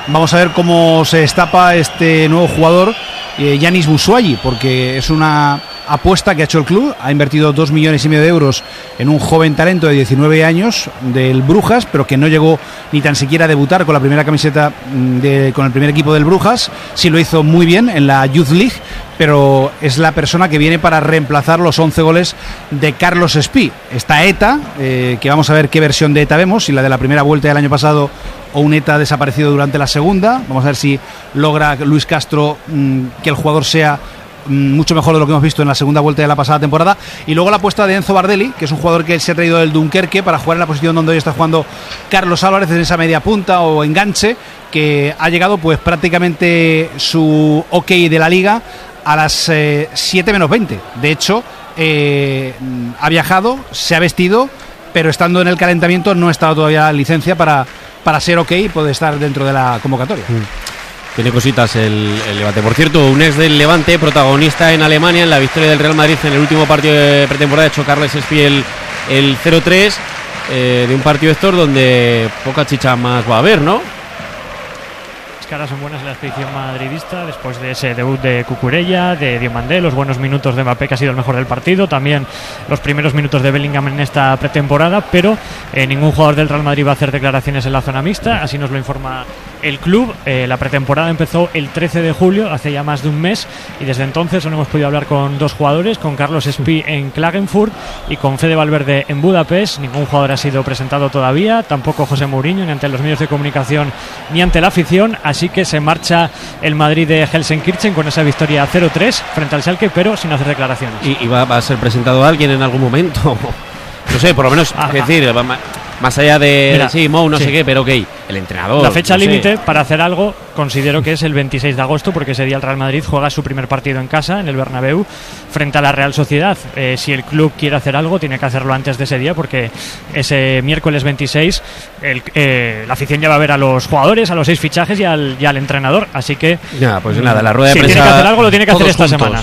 Vamos a ver cómo se destapa este nuevo jugador, Yanis Boussoui, porque es una apuesta que ha hecho el club. Ha invertido 2,5 millones de euros en un joven talento de 19 años del Brujas, pero que no llegó ni tan siquiera a debutar con la primera camiseta con el primer equipo del Brujas. Sí lo hizo muy bien en la Youth League, pero es la persona que viene para reemplazar los 11 goles de Carlos Espí. Está ETA, que vamos a ver qué versión de ETA vemos, si la de la primera vuelta del año pasado o un ETA desaparecido durante la segunda. Vamos a ver si logra Luis Castro que el jugador sea mucho mejor de lo que hemos visto en la segunda vuelta de la pasada temporada. Y luego la apuesta de Enzo Bardelli, que es un jugador que se ha traído del Dunkerque para jugar en la posición donde hoy está jugando Carlos Álvarez, en esa media punta o enganche, que ha llegado pues prácticamente su ok de la liga a las 7 menos 20. De hecho, ha viajado, se ha vestido, pero estando en el calentamiento no ha estado todavía la licencia para ser ok y poder estar dentro de la convocatoria. Tiene cositas el Levante. Por cierto, un ex del Levante, protagonista en Alemania en la victoria del Real Madrid en el último partido de pretemporada, ha hecho Carles Espí el 0-3 de un partido, Héctor, donde poca chicha más va a haber, ¿no? Caras son buenas en la expedición madridista después de ese debut de Cucurella, de Diomandé, los buenos minutos de Mbappé, que ha sido el mejor del partido, también los primeros minutos de Bellingham en esta pretemporada, pero ningún jugador del Real Madrid va a hacer declaraciones en la zona mixta, así nos lo informa el club. La pretemporada empezó el 13 de julio, hace ya más de un mes, y desde entonces solo hemos podido hablar con dos jugadores, con Carlos Espí en Klagenfurt y con Fede Valverde en Budapest. Ningún jugador ha sido presentado todavía, tampoco José Mourinho, ni ante los medios de comunicación ni ante la afición. Así que se marcha el Madrid de Gelsenkirchen con esa victoria 0-3 frente al Schalke, pero sin hacer declaraciones. ¿Y va a ser presentado alguien en algún momento? No sé, por lo menos, es decir, más allá de no sé qué, pero ok, el entrenador. La fecha límite para hacer algo considero que es el 26 de agosto, porque ese día el Real Madrid juega su primer partido en casa, en el Bernabéu, frente a la Real Sociedad. Si el club quiere hacer algo, tiene que hacerlo antes de ese día, porque ese miércoles 26 la afición ya va a ver a los jugadores, a los 6 fichajes y al entrenador. Así que pues nada, la rueda de prensa, si tiene que hacer algo, lo tiene que hacer esta semana.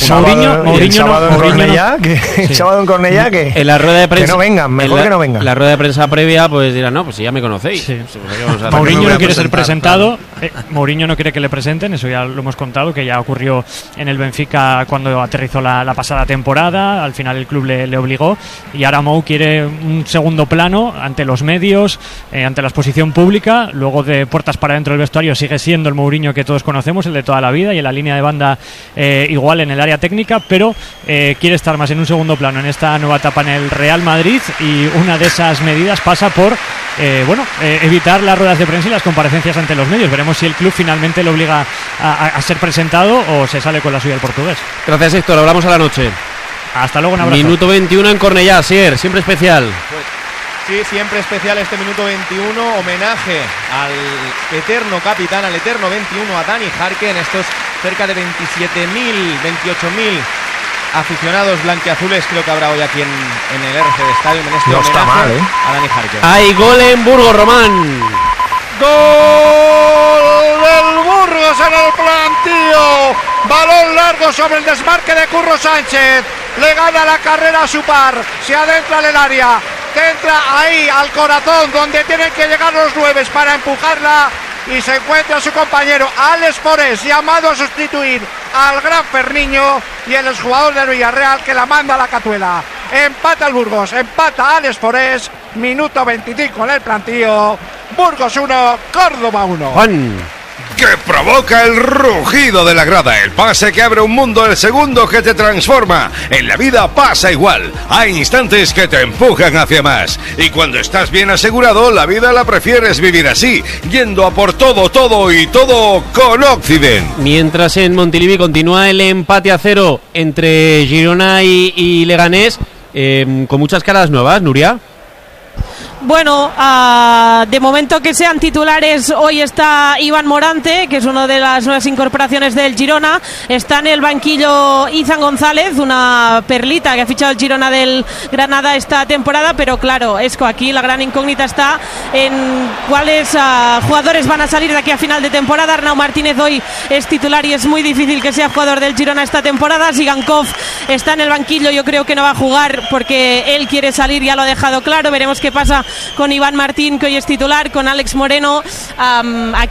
Sábado en Cornellá, que en la rueda de prensa, que no vengan, mejor que no vengan. La rueda de prensa previa, pues dirán, no, pues si ya me conocéis. Sí. Mourinho no quiere ser presentado, Mourinho no quiere que le presenten, eso ya lo hemos contado, que ya ocurrió en el Benfica cuando aterrizó la pasada temporada. Al final el club le obligó, y ahora Mou quiere un segundo plano ante los medios, ante la exposición pública. Luego, de puertas para dentro del vestuario, sigue siendo el Mourinho que todos conocemos, el de toda la vida, y en la línea de banda igual en el área técnica, pero quiere estar más en un segundo plano en esta nueva etapa en el Real Madrid, y una de esas medidas pasa por evitar las ruedas de prensa y las comparecencias ante los medios. Veremos si el club finalmente le obliga a ser presentado o se sale con la suya el portugués. Gracias, Héctor, hablamos a la noche. Hasta luego, un abrazo. Minuto 21 en Cornellá, Sier, siempre especial. Sí, siempre especial este minuto 21, homenaje al eterno capitán, al eterno 21, a Dani Jarque, en estos cerca de 27.000, 28.000 aficionados blanquiazules. Creo que habrá hoy aquí en el RCD Stadium, en este homenaje a Dani Jarque. Hay gol en Burgos, Román. ¡Gol del Burgos en el plantío! Balón largo sobre el desmarque de Curro Sánchez. Le gana la carrera a su par. Se adentra en el área. Entra ahí al corazón donde tienen que llegar los 9 para empujarla. Y se encuentra su compañero Alex Forés, llamado a sustituir al gran Ferniño, y el exjugador del Villarreal, que la manda a la cazuela. Empata el Burgos, empata Alex Forés, minuto 25 en el plantío. Burgos 1, Córdoba 1. Juan. Que provoca el rugido de la grada, el pase que abre un mundo, el segundo que te transforma. En la vida pasa igual, hay instantes que te empujan hacia más, y cuando estás bien asegurado, la vida la prefieres vivir así, yendo a por todo y todo con Occident. Mientras en Montilivi continúa el empate a 0 entre Girona y Leganés, con muchas caras nuevas, Nuria. Bueno, de momento que sean titulares, hoy está Iván Morante, que es una de las nuevas incorporaciones del Girona. Está en el banquillo Izan González, una perlita que ha fichado el Girona del Granada esta temporada, pero claro, Esco, aquí la gran incógnita está en cuáles jugadores van a salir de aquí a final de temporada. Arnau Martínez hoy es titular y es muy difícil que sea jugador del Girona esta temporada. Sigankov está en el banquillo, yo creo que no va a jugar porque él quiere salir, ya lo ha dejado claro. Veremos qué pasa con Iván Martín, que hoy es titular, con Alex Moreno.